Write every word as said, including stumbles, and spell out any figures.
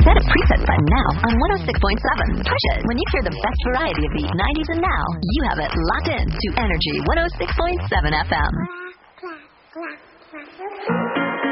Set a preset button now on one oh six point seven. Push it. When you hear the best variety of the nineties and now, you have it locked in to Energy one oh six point seven F M.